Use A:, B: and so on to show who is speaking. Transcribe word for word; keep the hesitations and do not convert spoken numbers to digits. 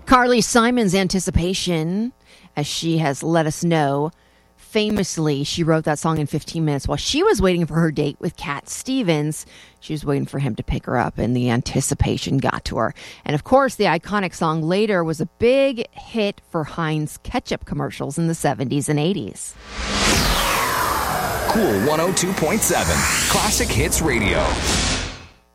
A: Carly Simon's Anticipation, as she has let us know. Famously, she wrote that song in fifteen minutes while she was waiting for her date with Cat Stevens. She was waiting for him to pick her up, and the anticipation got to her. And of course, the iconic song Later was a big hit for Heinz ketchup commercials in the seventies and eighties.
B: Cool one oh two point seven, Classic Hits Radio.